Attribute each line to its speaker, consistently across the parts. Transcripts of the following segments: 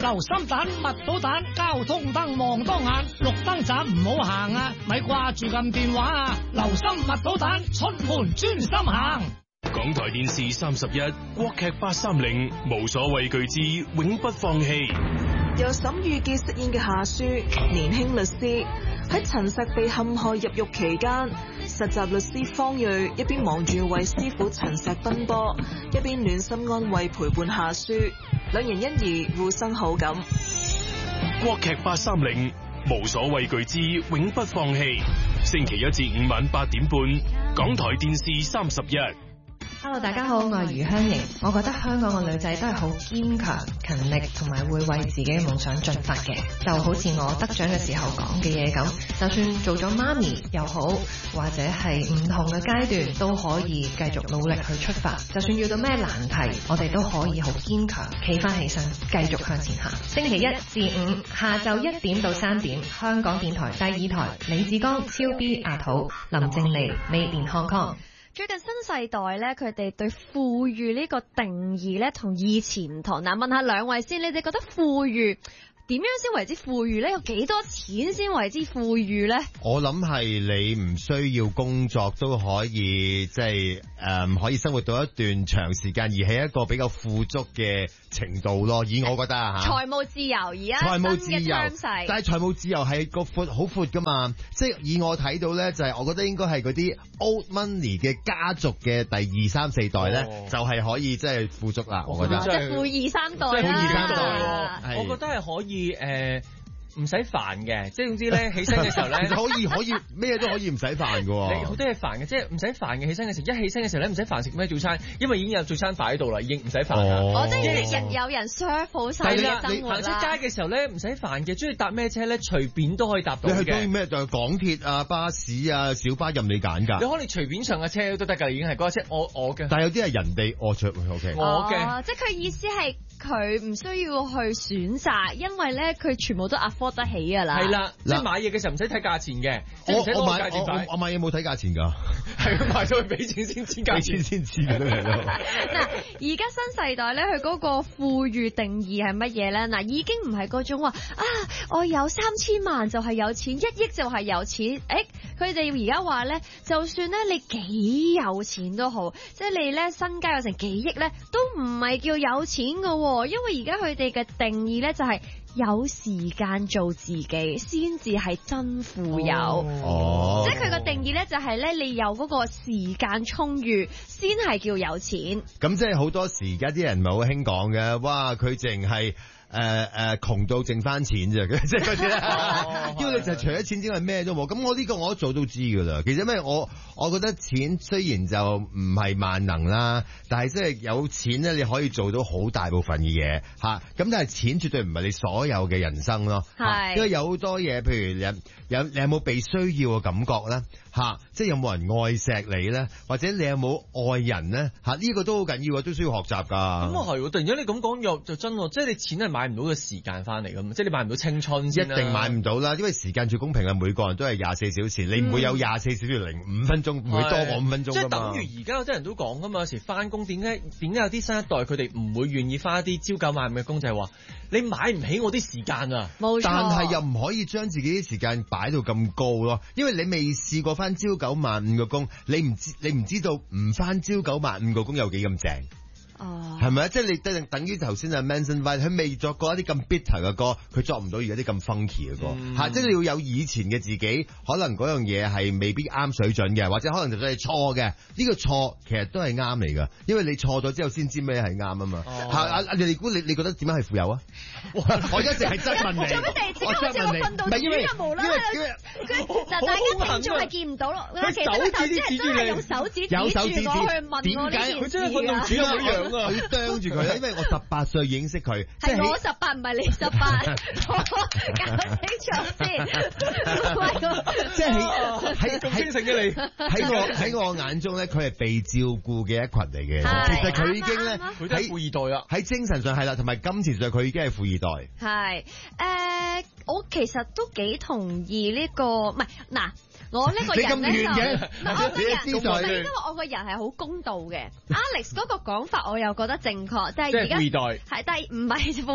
Speaker 1: 留心蛋、蜜到蛋，交通燈望多眼，綠燈盞唔好行啊，咪掛住撳電話啊，留心蜜到蛋，出門專心行。
Speaker 2: 港台電視31國劇830，無所畏懼之永不放棄。
Speaker 3: 由沈御傑飾演嘅夏書，年輕律師喺陳實被陷害入獄期間，實習律師方睿一邊忙住為師傅陳實奔波，一邊暖心安慰陪伴夏書，兩人因而互生好感。
Speaker 2: 國劇830，無所畏懼之永不放棄。星期一至五晚8點半，港台電視31。
Speaker 4: Hello， 大家好，我係余香瑩。我覺得香港嘅女仔都係好堅強、勤力，同埋會為自己嘅夢想進發嘅。就好似我得獎嘅時候講嘅嘢咁，就算做咗媽咪又好，或者係唔同嘅階段，都可以繼續努力去出發。就算遇到咩難題，我哋都可以好堅強，企翻起身，繼續向前行。星期一至五下晝1點到3點，香港電台第2台，李志剛、超 B 阿土、林靜妮、美蓮康康。
Speaker 5: 最近新世代咧，佢哋對富裕呢個定義咧，同以前唔同。嗱，問下兩位先，你哋覺得富裕點樣先為之富裕咧？有幾多錢先為之富裕咧？
Speaker 6: 我諗係你唔需要工作都可以，即係可以生活到一段長時間，而係一個比較富足嘅程度咯。以我覺得啊嚇，
Speaker 5: 財務自由而家
Speaker 6: 財務自由，
Speaker 5: 但
Speaker 6: 係財務自由係個闊好闊噶嘛。即係以我睇到咧，就係我覺得應該係嗰啲 old money 嘅家族嘅第2、3、4代咧，就係可以即係富足啦。我覺得
Speaker 5: 即係富2、3代啦。
Speaker 6: 富2、3代，
Speaker 7: 我覺得係可以唔使煩嘅，即係總之咧，起身嘅時候咧，
Speaker 6: 其實可以咩都可以唔使煩嘅。
Speaker 7: 你好多嘢煩嘅，即係唔使煩嘅。起身嘅時候，一起身嘅時候咧，唔使煩食咩早餐，因為已經有早餐擺喺度啦，已經唔使煩啦。
Speaker 5: 我即係日有人 serve 好晒嘅生活啦。
Speaker 7: 行出街嘅時候咧，唔使煩嘅，中意搭咩車咧，隨便都可以搭到嘅。
Speaker 6: 你去中意咩就係港鐵啊、巴士啊、小巴任你揀㗎。
Speaker 7: 你可以隨便上嘅車都得㗎，已經係嗰個車我嘅。
Speaker 6: 但係有啲係人哋我嘅，
Speaker 7: 我嘅。
Speaker 5: 即係佢意思係佢唔需要去選擇，因為咧佢全部都 afford 得起㗎啦。
Speaker 7: 係啦，即係買嘢嘅時候唔使睇價錢嘅，
Speaker 6: 我買嘢冇睇價錢㗎，
Speaker 7: 係買咗去俾錢先知價錢，
Speaker 6: 俾錢先知嘅都係咯。
Speaker 5: 嗱，而家新世代咧，佢嗰個富裕定義係乜嘢咧？嗱，已經唔係嗰種話啊，我有3000萬就係有錢，1億就係有錢。佢哋而家話咧，就算咧你幾有錢都好，即係你咧身家有成幾億咧，都唔係叫有錢㗎，因為而家佢哋嘅定義咧就係有時間做自己先至係真富有。即係佢個定義咧就係咧，你有嗰個時間充裕先係叫有錢。
Speaker 6: 咁即係好多時而家啲人唔係好興講嘅，哇！佢淨係窮到剩翻錢啫，即係嗰啲咧。因為你就除咗錢之外咩都冇。咁我呢個我一早都知㗎啦。其實咩我覺得錢雖然就唔係萬能啦，但係即係有錢咧，你可以做到好大部分嘅嘢嚇。咁但係錢絕對唔係你所有嘅人生咯。係，因為有好多嘢，譬如你有冇被需要嘅感覺咧？即係有冇人愛錫你咧？或者你有冇愛人咧？呢個都好緊要啊，都需要學習㗎。咁
Speaker 7: 啊係，突然間你咁講又就真喎，即係你錢係買唔到嘅時間翻嚟㗎嘛，即係你買唔到青春先啦。一定買唔到啦，因為時間最公平嘅，每個人都係24小時，你唔會有24小時0.5分鐘，唔會多我5分鐘㗎嘛。即係等於而家有啲人都講㗎嘛，有時翻工點解有啲新一代佢哋唔會願意翻一啲朝9晚5嘅工，就係話你買唔起我啲時間啊。冇錯。但係又唔可以將自己啲時間擺到咁高咯，因為你未試過翻朝9晚5個工，你唔知道唔翻朝9晚5個工有幾咁正。係咪啊？即係你等於頭先阿 Manson White，佢未作過一啲咁 bitter 嘅歌，佢作唔到而家啲咁 funky 嘅歌。即係你要有以前嘅自己，可能嗰樣嘢係未必啱水準嘅，或者可能就算係錯嘅。呢個錯其實都係啱嚟㗎，因為你錯咗之後先知咩係啱啊嘛。你估你覺得點樣係富有啊？我一直係質問你，我質問你，唔係因為
Speaker 5: 嗱，大家聽眾係見唔到咯。其實佢頭先係真係用手指指住我去問我呢件事。佢真係運動主任咁樣啊！
Speaker 6: 我要啄住佢，因為我18歲認識佢。
Speaker 5: 係我18，唔係你18。搞清楚先。
Speaker 6: 即係喺精神嘅你喺我眼中咧，佢係被照顧嘅一群嚟嘅。其實佢已經咧，佢都係富二代啊！喺精神上係啦，同埋金錢上佢已經係富二代。
Speaker 5: 係我其實都幾同意呢個，唔係嗱。我呢個人咧就，因為我個人係好公道嘅。Alex 嗰個講法我又覺得正確，即係而家係，但係唔係富二代嗰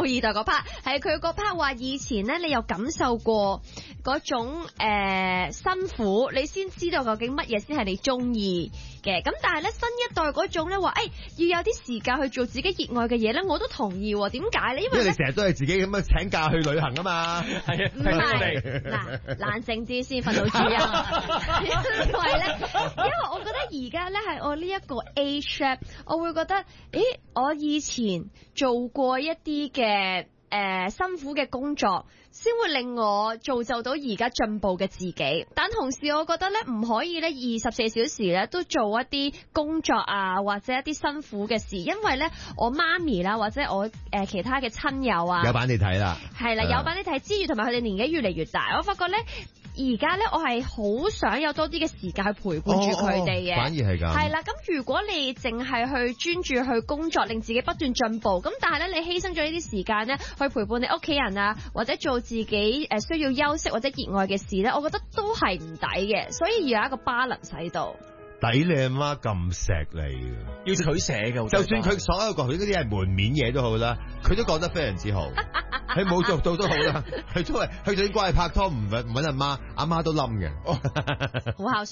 Speaker 5: 嗰 part， 係佢嗰 part 話以前咧，你有感受過嗰種辛苦，你先知道究竟乜嘢先係你中意嘅。咁但係咧，新一代嗰種咧話，要有啲時間去做自己熱愛嘅嘢咧，我都同意。點解咧？因為
Speaker 6: 你成日都係自己咁樣請假去旅行啊嘛。係啊，
Speaker 5: 唔係嗱，冷靜啲先，訓導主任。因為我覺得而家咧係我呢一個 age gap， 我會覺得，我以前做過一啲嘅辛苦嘅工作，先會令我造就到而家進步嘅自己。但同時我覺得咧，唔可以咧24小時咧都做一啲工作啊，或者一啲辛苦嘅事，因為咧我媽咪啦，或者我其他嘅親友啊，
Speaker 6: 有版你睇啦，
Speaker 5: 係啦，有版你睇之餘，同埋佢哋年紀越嚟越大，我發覺咧。而家咧，我係好想有多啲嘅時間去陪伴住佢哋嘅，
Speaker 6: 反而係咁。
Speaker 5: 係啦，咁如果你淨係去專注去工作，令自己不斷進步，咁但係咧，你犧牲咗呢啲時間咧，去陪伴你屋企人啊，或者做自己需要休息或者熱愛嘅事咧，我覺得都係唔抵嘅，所以要有一個 balance 喺度。
Speaker 6: 抵你阿媽咁錫你嘅，
Speaker 7: 要取捨嘅。
Speaker 6: 就算佢所有佢嗰啲係門面嘢都好啦，佢都講得非常之好。佢冇做到都好啦，佢都係佢就算乖拍拖唔揾阿媽，阿媽都冧嘅。
Speaker 5: 好孝